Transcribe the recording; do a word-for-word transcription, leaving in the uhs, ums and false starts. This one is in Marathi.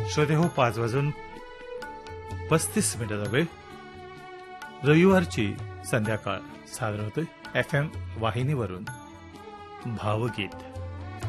श्रोते हो, पाच वाजून पस्तीस मिनिटाचा वेळ. रविवारची संध्याकाळ सादर होतोय एफ एम वाहिनीवरून भावगीत.